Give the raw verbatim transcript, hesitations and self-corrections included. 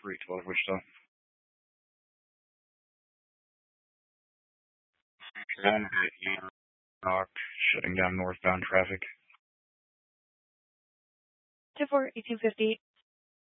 three twelve Wichita. one knock, shutting down northbound traffic. two four eighteen fifty.